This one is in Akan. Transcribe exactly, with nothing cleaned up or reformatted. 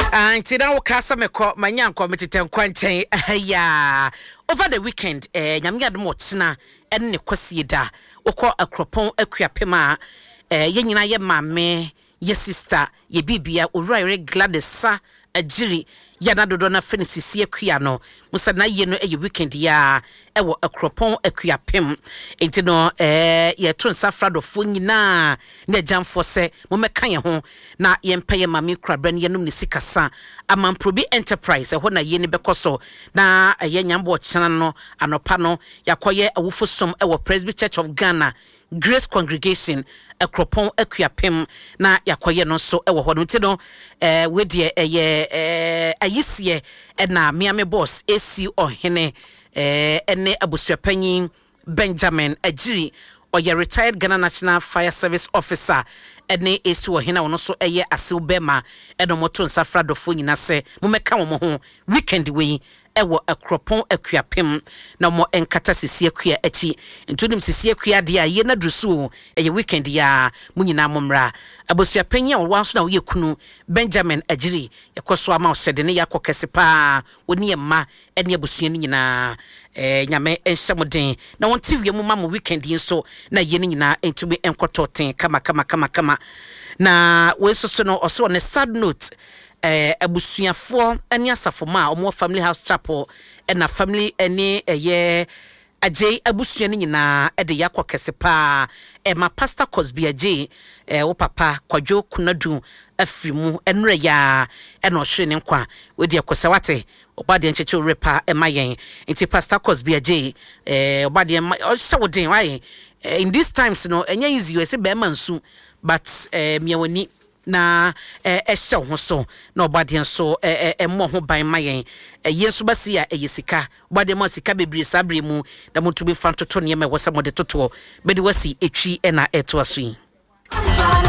Anti na wo kasa meko manya nko metete nkwanchen ya over the weekend eh nyame adom otena ene kwasi da wokọ akropon akuapema eh yenyina ye mame ye sister ye bibia owura Gladys agiri ya na dodo na fenisisi akua no musa na ye no e weekend ya e wo akropon akuapem enti no eh ye to nsafrado fo nyina na jamfo se mo meka ye ho na ye mpeye mame krabra ne yenum ne sikasa Amamprobi enterprise ho na ye ne bekoso na ye nyambo chana no anopa no yakoye awufosom e wo Presby Church of Ghana Grace Congregation akropon akuapem na yakoye no so e wo ho no nti no eh we de eye eh ayise e na miame boss A C ohene eh ene abusuapanyin Benjamin Agiri oye retired Ghana National Fire Service Officer ene A C ohene wono so eye asilbema eno moto nsafra dofo nyina se momeka wo ho weekend we ewo akropon akuapem na mo enkata sisi akua achi ntunim sisi akua de a ye na drusu eye weekend ya munyina momra abosuapanya wo wanso na wo yekunu Benjamin Agiri ekoso ama osede ne yakokese pa woni emma ene abosuani nyina eh nyame enhyemuden na wonti wiemu ma mo weekend nso na ye nyina entumi enkototen kama kama kama kama na we so no oso ne sad note eh abusuafo ani asafoma omo family house chapel na family eni eye ajay abusuani nyina e de yakokese pa e ma pastor Cosby ajay eh wo papa Kwadwo Kunadu afrimu enre ya e no hwere ne nkwa we de akosawate obade ncheche repa e mayen enti pastor Cosby ajay eh obade o sawodin why in these times no enya easy you say be man nsu but eh miawani na eh ehye ho so na obade so eh eh mo ho ban mayen eh yesu basi ya eyesika obade mo sika bebre sabre mu na mutubi fantoto ne me wose mo de toto be de wasi etwi e na eto aso yi